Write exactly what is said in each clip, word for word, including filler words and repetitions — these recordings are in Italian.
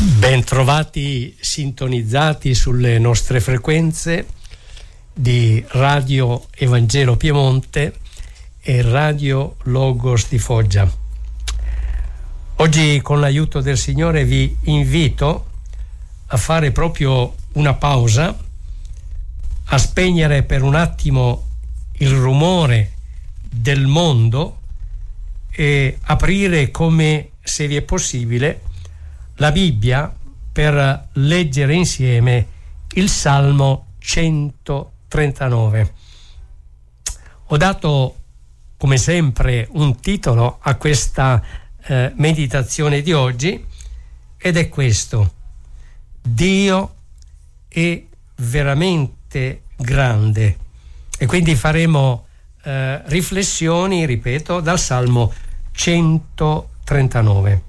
Bentrovati sintonizzati sulle nostre frequenze di Radio Evangelo Piemonte e Radio Logos di Foggia. Oggi, con l'aiuto del Signore, vi invito a fare proprio una pausa, a spegnere per un attimo il rumore del mondo e aprire, come se vi è possibile, la Bibbia per leggere insieme il Salmo centotrentanove. Ho dato, come sempre, un titolo a questa eh, meditazione di oggi, ed è questo: Dio è veramente grande. E quindi faremo eh, riflessioni, ripeto, dal Salmo centotrentanove.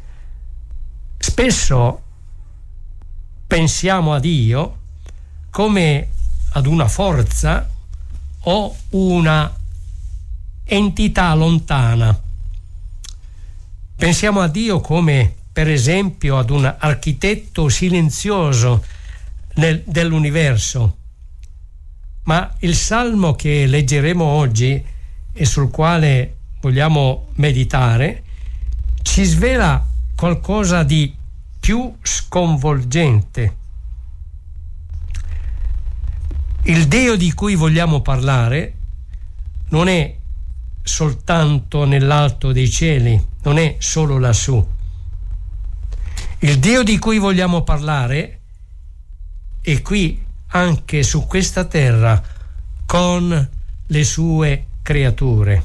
Spesso pensiamo a Dio come ad una forza o una entità lontana. Pensiamo a Dio come, per esempio, ad un architetto silenzioso nel, dell'universo. Ma il salmo che leggeremo oggi e sul quale vogliamo meditare ci svela qualcosa di più sconvolgente. Il Dio di cui vogliamo parlare non è soltanto nell'alto dei cieli, non è solo lassù. Il Dio di cui vogliamo parlare è qui, anche su questa terra, con le sue creature.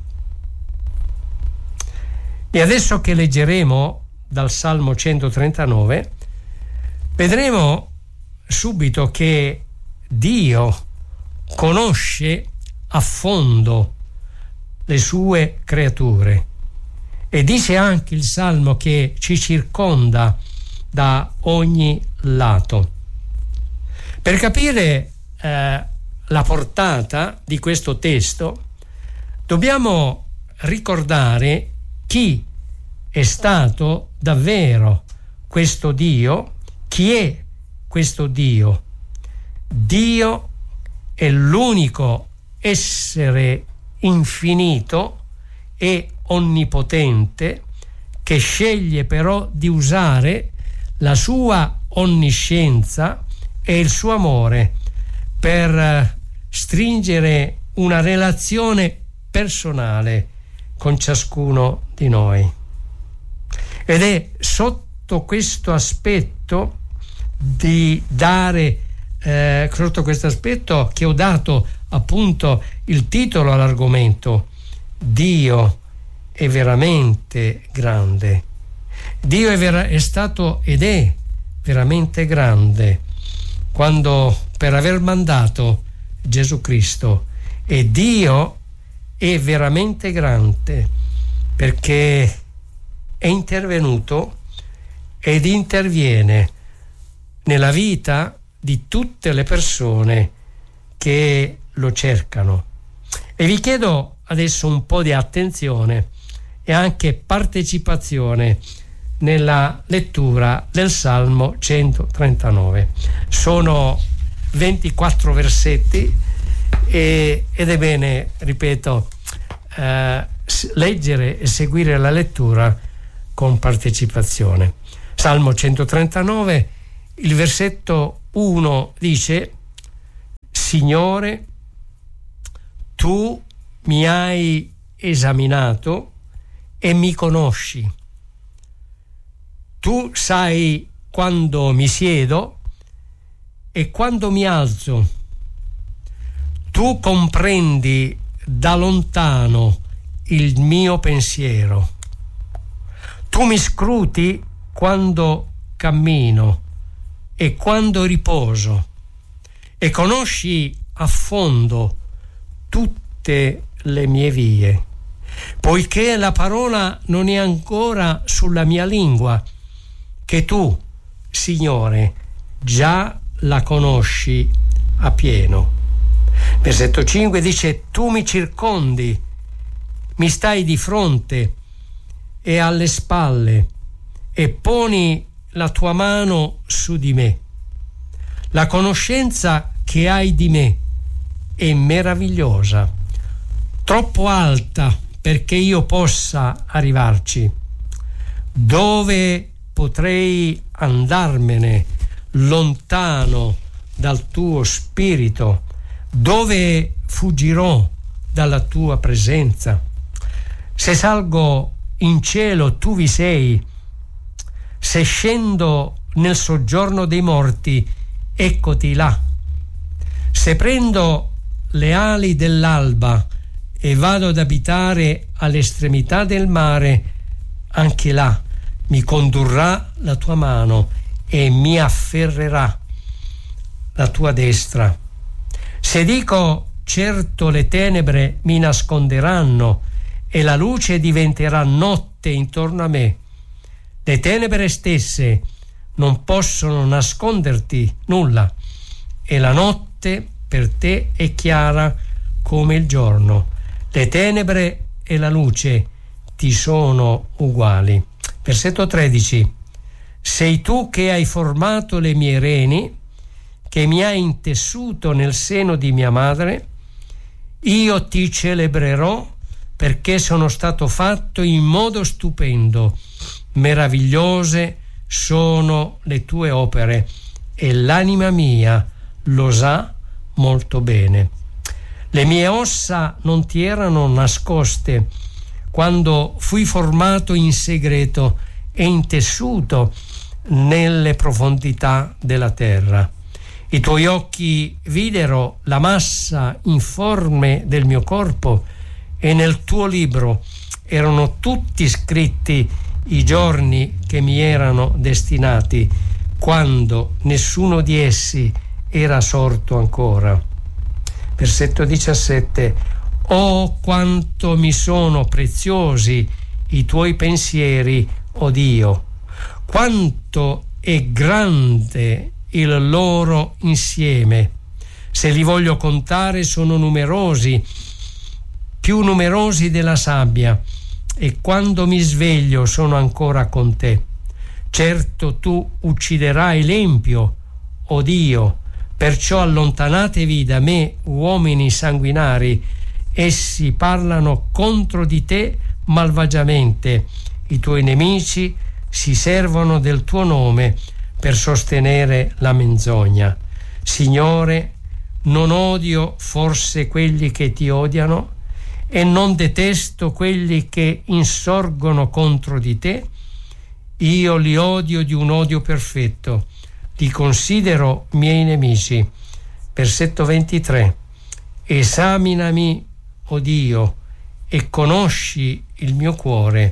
E adesso che leggeremo dal Salmo centotrentanove, vedremo subito che Dio conosce a fondo le sue creature, e dice anche il Salmo che ci circonda da ogni lato. Per capire eh, la portata di questo testo, dobbiamo ricordare chi è stato davvero questo Dio, chi è questo Dio. Dio è l'unico essere infinito e onnipotente che sceglie però di usare la sua onniscienza e il suo amore per stringere una relazione personale con ciascuno di noi. Ed è sotto questo aspetto di dare eh, sotto questo aspetto che ho dato appunto il titolo all'argomento: Dio è veramente grande. Dio è, vera- è stato ed è veramente grande quando, per aver mandato Gesù Cristo, e Dio è veramente grande perché è intervenuto ed interviene nella vita di tutte le persone che lo cercano. E vi chiedo adesso un po' di attenzione e anche partecipazione nella lettura del Salmo centotrentanove. Sono ventiquattro versetti e, ed è bene, ripeto, eh, leggere e seguire la lettura con partecipazione. Salmo centotrentanove, il versetto uno dice: Signore, tu mi hai esaminato e mi conosci. Tu sai quando mi siedo e quando mi alzo. Tu comprendi da lontano il mio pensiero. Tu mi scruti quando cammino e quando riposo, e conosci a fondo tutte le mie vie, poiché la parola non è ancora sulla mia lingua, che tu, Signore, già la conosci appieno. Versetto cinque dice: tu mi circondi, mi stai di fronte e alle spalle, e poni la tua mano su di me. La conoscenza che hai di me è meravigliosa, troppo alta perché io possa arrivarci. Dove potrei andarmene lontano dal tuo spirito? Dove fuggirò dalla tua presenza? Se salgo in cielo, tu vi sei. Se scendo nel soggiorno dei morti, eccoti là. Se prendo le ali dell'alba e vado ad abitare all'estremità del mare, anche là mi condurrà la tua mano e mi afferrerà la tua destra. Se dico certo le tenebre mi nasconderanno e la luce diventerà notte intorno a me, le tenebre stesse non possono nasconderti nulla e la notte per te è chiara come il giorno. Le tenebre e la luce ti sono uguali. Versetto tredici. Sei tu che hai formato le mie reni, che mi hai intessuto nel seno di mia madre. Io ti celebrerò perché sono stato fatto in modo stupendo. Meravigliose sono le tue opere e l'anima mia lo sa molto bene. Le mie ossa non ti erano nascoste quando fui formato in segreto e intessuto nelle profondità della terra. I tuoi occhi videro la massa informe del mio corpo e nel tuo libro erano tutti scritti i giorni che mi erano destinati, quando nessuno di essi era sorto ancora. Versetto diciassette. Oh, quanto mi sono preziosi i tuoi pensieri, o Dio! Quanto è grande il loro insieme! Se li voglio contare sono numerosi, più numerosi della sabbia, e quando mi sveglio sono ancora con te. Certo tu ucciderai l'empio, o Dio, perciò allontanatevi da me, uomini sanguinari. Essi parlano contro di te malvagiamente. I tuoi nemici si servono del tuo nome per sostenere la menzogna. Signore, non odio forse quelli che ti odiano e non detesto quelli che insorgono contro di te? Io li odio di un odio perfetto, li considero miei nemici. Versetto ventitré. Esaminami, o Dio, e conosci il mio cuore.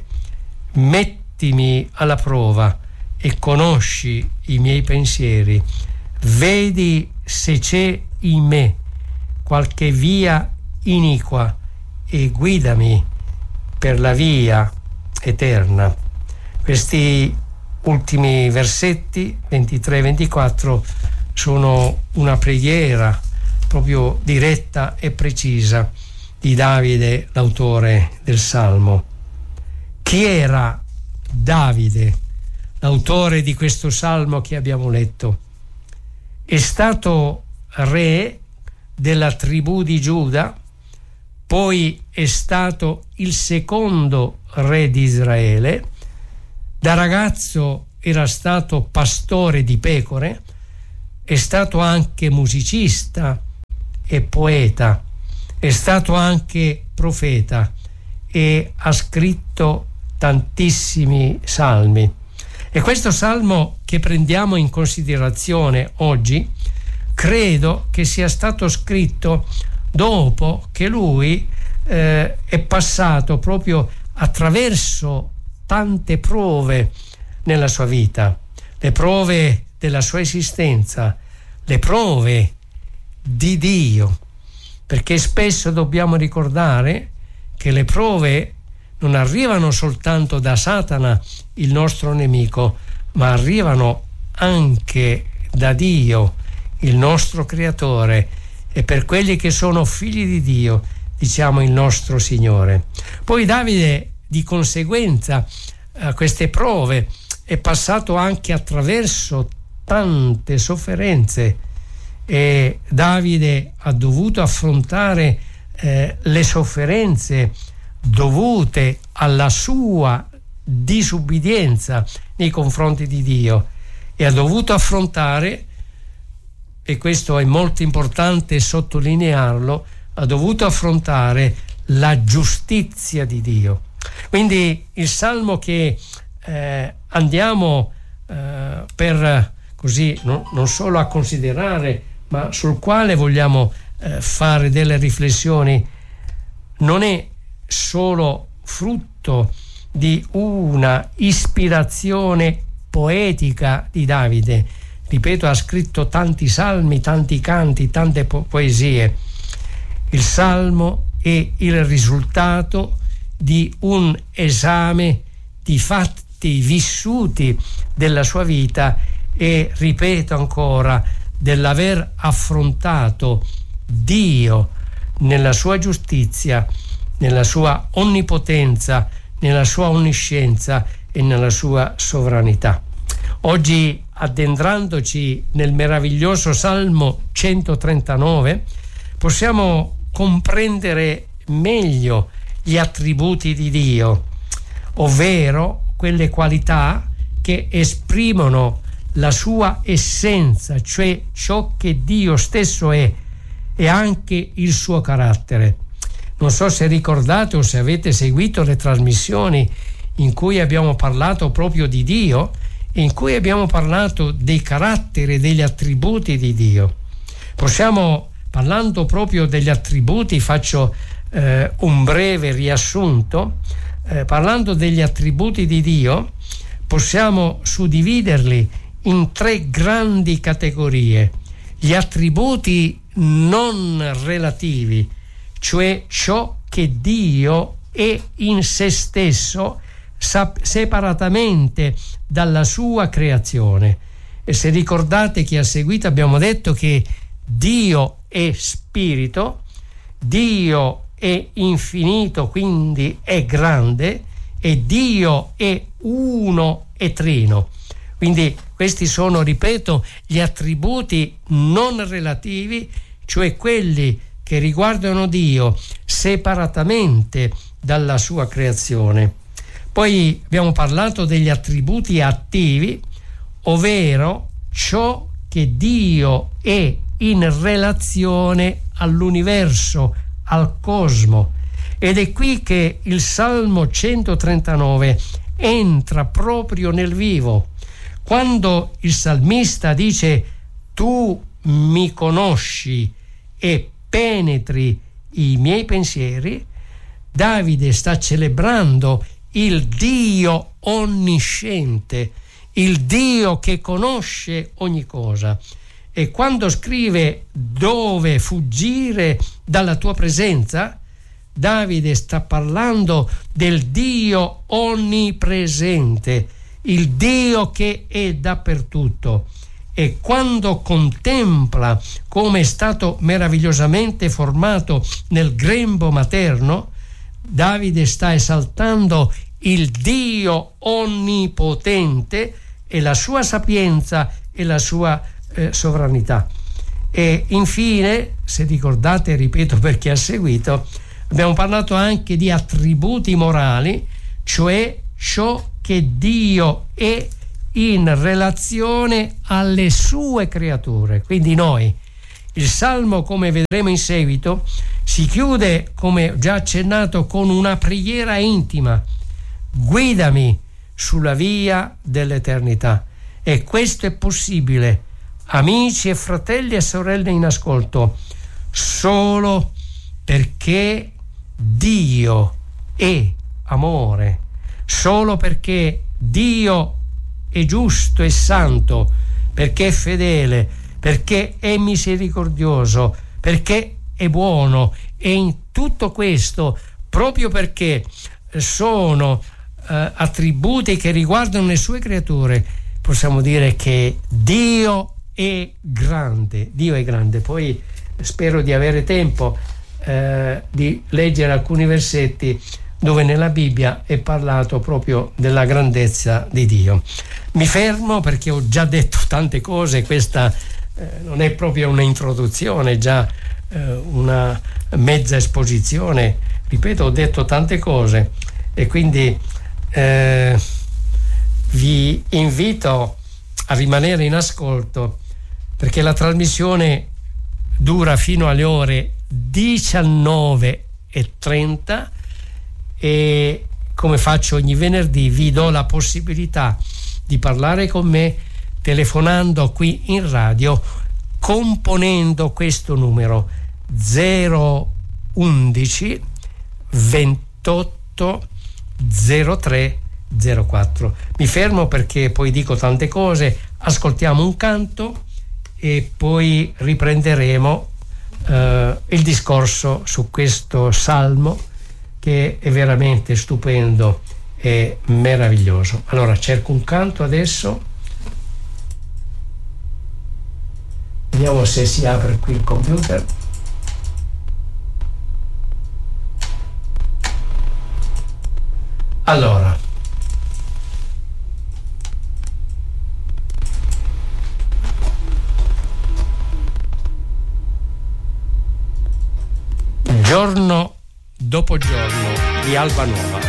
Mettimi alla prova e conosci i miei pensieri. Vedi se c'è in me qualche via iniqua e guidami per la via eterna. Questi ultimi versetti ventitré e ventiquattro sono una preghiera proprio diretta e precisa di Davide, l'autore del Salmo. Chi era Davide, l'autore di questo Salmo che abbiamo letto? È stato re della tribù di Giuda, poi è stato il secondo re di Israele. Da ragazzo era stato pastore di pecore, è stato anche musicista e poeta, è stato anche profeta e ha scritto tantissimi salmi. E questo salmo che prendiamo in considerazione oggi credo che sia stato scritto dopo che lui eh, è passato proprio attraverso tante prove nella sua vita, le prove della sua esistenza, le prove di Dio, perché spesso dobbiamo ricordare che le prove non arrivano soltanto da Satana, il nostro nemico, ma arrivano anche da Dio, il nostro creatore, e per quelli che sono figli di Dio diciamo il nostro Signore. Poi Davide di conseguenza a queste prove è passato anche attraverso tante sofferenze e Davide ha dovuto affrontare eh, le sofferenze dovute alla sua disubbidienza nei confronti di Dio e ha dovuto affrontare, e questo è molto importante sottolinearlo, ha dovuto affrontare la giustizia di Dio. Quindi il salmo che eh, andiamo eh, per così no, non solo a considerare, ma sul quale vogliamo eh, fare delle riflessioni, non è solo frutto di una ispirazione poetica di Davide. Ripeto, ha scritto tanti salmi, tanti canti, tante po- poesie. Il salmo è il risultato di un esame di fatti vissuti della sua vita e, ripeto ancora, dell'aver affrontato Dio nella sua giustizia, nella sua onnipotenza, nella sua onniscienza e nella sua sovranità. Oggi, addentrandoci nel meraviglioso Salmo centotrentanove, possiamo comprendere meglio gli attributi di Dio, ovvero quelle qualità che esprimono la sua essenza, cioè ciò che Dio stesso è e anche il suo carattere. Non so se ricordate o se avete seguito le trasmissioni in cui abbiamo parlato proprio di Dio, in cui abbiamo parlato dei caratteri e degli attributi di Dio. Possiamo, parlando proprio degli attributi, faccio eh, un breve riassunto, eh, parlando degli attributi di Dio, possiamo suddividerli in tre grandi categorie: gli attributi non relativi, cioè ciò che Dio è in se stesso separatamente dalla sua creazione. E se ricordate chi ha seguito, abbiamo detto che Dio è spirito, Dio è infinito, quindi è grande, e Dio è uno e trino. Quindi questi sono, ripeto, gli attributi non relativi, cioè quelli che riguardano Dio separatamente dalla sua creazione. Poi abbiamo parlato degli attributi attivi, ovvero ciò che Dio è in relazione all'universo, al cosmo. Ed è qui che il Salmo centotrentanove entra proprio nel vivo. Quando il salmista dice «Tu mi conosci e penetri i miei pensieri», Davide sta celebrando il Dio onnisciente, il Dio che conosce ogni cosa. E quando scrive «dove fuggire dalla tua presenza», Davide sta parlando del Dio onnipresente, il Dio che è dappertutto. E quando contempla come è stato meravigliosamente formato nel grembo materno, Davide sta esaltando il Dio onnipotente e la sua sapienza e la sua eh, sovranità. E infine, se ricordate, ripeto per chi ha seguito, abbiamo parlato anche di attributi morali, cioè ciò che Dio è in relazione alle sue creature, quindi noi. Il Salmo, come vedremo in seguito, si chiude, come già accennato, con una preghiera intima: guidami sulla via dell'eternità. E questo è possibile, amici e fratelli e sorelle in ascolto, solo perché Dio è amore, solo perché Dio è giusto e santo, perché è fedele, perché è misericordioso, perché è buono. E in tutto questo, proprio perché sono eh, attributi che riguardano le sue creature, possiamo dire che Dio è grande. Dio è grande. Poi spero di avere tempo eh, di leggere alcuni versetti dove nella Bibbia è parlato proprio della grandezza di Dio. Mi fermo perché ho già detto tante cose, questa eh, non è proprio un'introduzione, è già eh, una mezza esposizione. Ripeto, ho detto tante cose e quindi eh, vi invito a rimanere in ascolto, perché la trasmissione dura fino alle ore diciannove e trenta e, come faccio ogni venerdì, vi do la possibilità di parlare con me telefonando qui in radio, componendo questo numero zero undici ventotto zero tre zero quattro. Mi fermo perché poi dico tante cose, ascoltiamo un canto e poi riprenderemo eh, il discorso su questo salmo che è veramente stupendo e meraviglioso. Allora cerco un canto adesso, vediamo se si apre qui il computer. Allora, giorno dopo giorno di Alba Nuova.